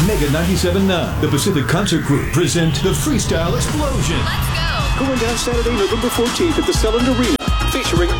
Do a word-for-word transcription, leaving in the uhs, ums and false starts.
Mega ninety-seven point nine, the Pacific Concert Group, present the Freestyle Explosion. Let's go. Going down Saturday, November fourteenth at the Selland Arena, featuring